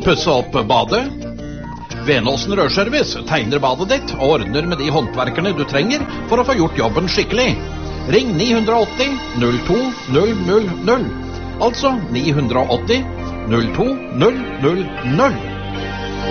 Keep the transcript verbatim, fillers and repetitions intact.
pusse opp badet? Venåsen Rørservice tegner badet ditt og ordner med de håndverkerne du trenger for å få gjort jobben skikkelig. Ring ni åtte null null to null null null, altså ni åtte null to null null null.